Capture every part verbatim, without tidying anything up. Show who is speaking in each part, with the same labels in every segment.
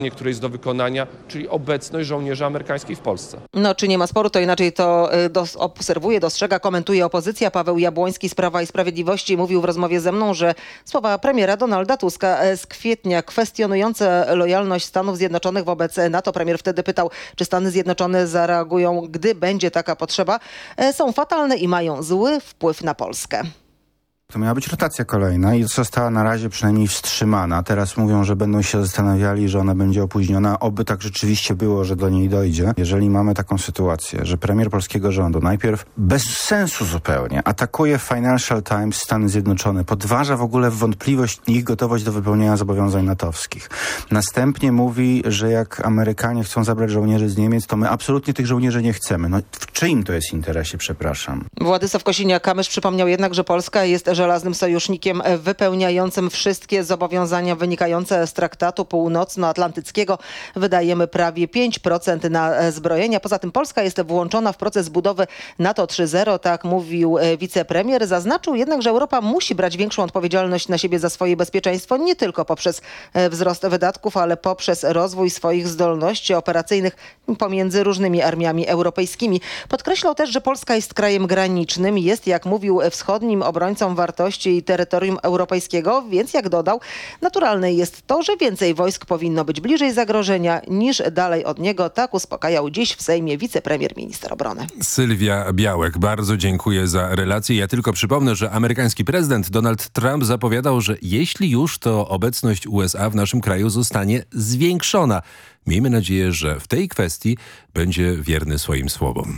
Speaker 1: które jest do wykonania, czyli obecność żołnierzy amerykańskich w Polsce.
Speaker 2: No, czy nie ma sporu, to inaczej to y, dos- obserwuje, dostrzega, komentuje opozycja. Paweł Jabłoński z Prawa i Sprawiedliwości mówił w rozmowie ze mną, że słowa premiera Donalda Tuska y, z kwietnia kwestionujące lojalność Stanów Zjednoczonych wobec NATO. Premier wtedy pytał, czy Stany Zjednoczone zareagują, gdy będzie taka potrzeba. Y, są fatalne i mają zły wpływ na Polskę.
Speaker 3: To miała być rotacja kolejna i została na razie przynajmniej wstrzymana. Teraz mówią, że będą się zastanawiali, że ona będzie opóźniona. Oby tak rzeczywiście było, że do niej dojdzie. Jeżeli mamy taką sytuację, że premier polskiego rządu najpierw bez sensu zupełnie atakuje Financial Times Stany Zjednoczone, podważa w ogóle w wątpliwość ich gotowość do wypełnienia zobowiązań natowskich. Następnie mówi, że jak Amerykanie chcą zabrać żołnierzy z Niemiec, to my absolutnie tych żołnierzy nie chcemy. No w czyim to jest interesie, przepraszam?
Speaker 2: Władysław Kosiniak-Kamysz przypomniał jednak, że Polska jest żelaznym sojusznikiem wypełniającym wszystkie zobowiązania wynikające z Traktatu Północnoatlantyckiego. Wydajemy prawie pięć procent na zbrojenia. Poza tym Polska jest włączona w proces budowy NATO trzy zero, tak mówił wicepremier. Zaznaczył jednak, że Europa musi brać większą odpowiedzialność na siebie za swoje bezpieczeństwo, nie tylko poprzez wzrost wydatków, ale poprzez rozwój swoich zdolności operacyjnych pomiędzy różnymi armiami europejskimi. Podkreślał też, że Polska jest krajem granicznym, jest, jak mówił, wschodnim obrońcą wartości i terytorium europejskiego, więc jak dodał, naturalne jest to, że więcej wojsk powinno być bliżej zagrożenia niż dalej od niego. Tak uspokajał dziś w Sejmie wicepremier minister obrony.
Speaker 4: Sylwia Białek, bardzo dziękuję za relację. Ja tylko przypomnę, że amerykański prezydent Donald Trump zapowiadał, że jeśli już, to obecność U S A w naszym kraju zostanie zwiększona. Miejmy nadzieję, że w tej kwestii będzie wierny swoim słowom.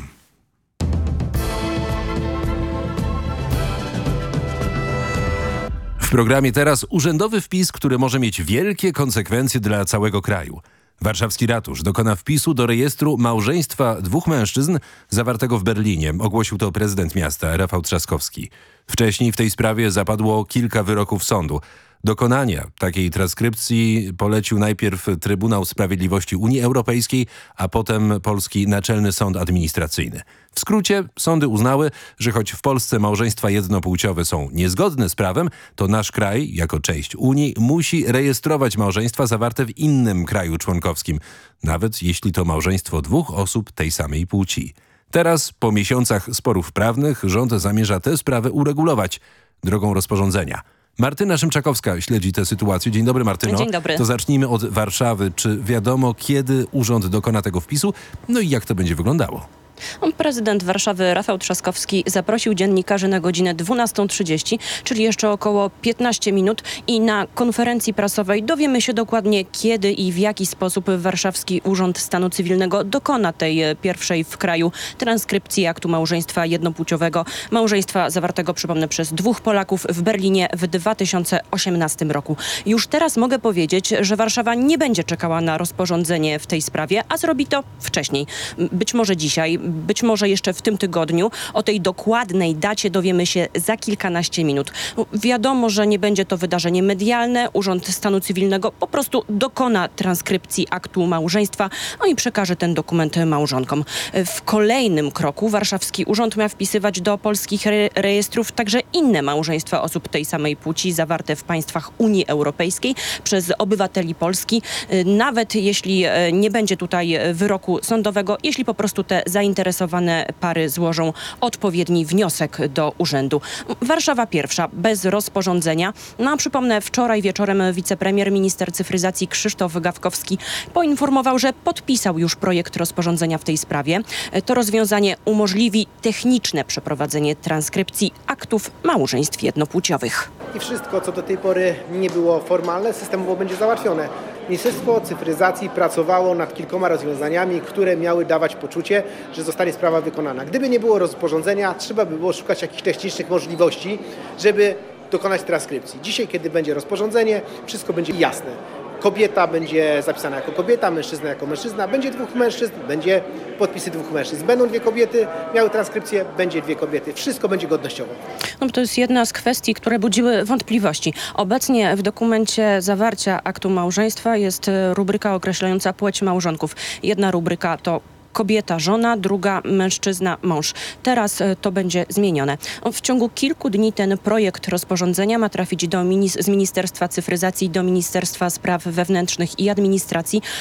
Speaker 4: W programie teraz urzędowy wpis, który może mieć wielkie konsekwencje dla całego kraju. Warszawski ratusz dokona wpisu do rejestru małżeństwa dwóch mężczyzn zawartego w Berlinie. Ogłosił to prezydent miasta Rafał Trzaskowski. Wcześniej w tej sprawie zapadło kilka wyroków sądu. Dokonania takiej transkrypcji polecił najpierw Trybunał Sprawiedliwości Unii Europejskiej, a potem Polski Naczelny Sąd Administracyjny. W skrócie sądy uznały, że choć w Polsce małżeństwa jednopłciowe są niezgodne z prawem, to nasz kraj, jako część Unii, musi rejestrować małżeństwa zawarte w innym kraju członkowskim, nawet jeśli to małżeństwo dwóch osób tej samej płci. Teraz, po miesiącach sporów prawnych, rząd zamierza tę sprawę uregulować drogą rozporządzenia. Martyna Szymczakowska śledzi tę sytuację. Dzień dobry, Martyno.
Speaker 5: Dzień dobry.
Speaker 4: To zacznijmy od Warszawy. Czy wiadomo, kiedy urząd dokona tego wpisu? No i jak to będzie wyglądało?
Speaker 5: Prezydent Warszawy Rafał Trzaskowski zaprosił dziennikarzy na godzinę dwunastą trzydzieści, czyli jeszcze około piętnaście minut, i na konferencji prasowej dowiemy się dokładnie, kiedy i w jaki sposób Warszawski Urząd Stanu Cywilnego dokona tej pierwszej w kraju transkrypcji aktu małżeństwa jednopłciowego. Małżeństwa zawartego, przypomnę, przez dwóch Polaków w Berlinie w dwa tysiące osiemnastym roku. Już teraz mogę powiedzieć, że Warszawa nie będzie czekała na rozporządzenie w tej sprawie, a zrobi to wcześniej. Być może dzisiaj, być może jeszcze w tym tygodniu. O tej dokładnej dacie dowiemy się za kilkanaście minut. Wiadomo, że nie będzie to wydarzenie medialne. Urząd Stanu Cywilnego po prostu dokona transkrypcji aktu małżeństwa, no i przekaże ten dokument małżonkom. W kolejnym kroku warszawski urząd ma wpisywać do polskich re- rejestrów także inne małżeństwa osób tej samej płci zawarte w państwach Unii Europejskiej przez obywateli Polski. Nawet jeśli nie będzie tutaj wyroku sądowego, jeśli po prostu te zainteresowane pary złożą odpowiedni wniosek do urzędu. Warszawa pierwsza, bez rozporządzenia. No a przypomnę, wczoraj wieczorem wicepremier, minister cyfryzacji Krzysztof Gawkowski poinformował, że podpisał już projekt rozporządzenia w tej sprawie. To rozwiązanie umożliwi techniczne przeprowadzenie transkrypcji aktów małżeństw jednopłciowych.
Speaker 6: I wszystko, co do tej pory nie było formalne, systemowo będzie załatwione. Ministerstwo Cyfryzacji pracowało nad kilkoma rozwiązaniami, które miały dawać poczucie, że zostanie sprawa wykonana. Gdyby nie było rozporządzenia, trzeba by było szukać jakichś technicznych możliwości, żeby dokonać transkrypcji. Dzisiaj, kiedy będzie rozporządzenie, wszystko będzie jasne. Kobieta będzie zapisana jako kobieta, mężczyzna jako mężczyzna, będzie dwóch mężczyzn, będzie podpisy dwóch mężczyzn. Będą dwie kobiety, miały transkrypcję, będzie dwie kobiety. Wszystko będzie godnościowo.
Speaker 5: No, to jest jedna z kwestii, które budziły wątpliwości. Obecnie w dokumencie zawarcia aktu małżeństwa jest rubryka określająca płeć małżonków. Jedna rubryka to kobieta, żona, druga mężczyzna, mąż. Teraz to będzie zmienione. W ciągu kilku dni ten projekt rozporządzenia ma trafić do minis- z Ministerstwa Cyfryzacji do Ministerstwa Spraw Wewnętrznych i Administracji.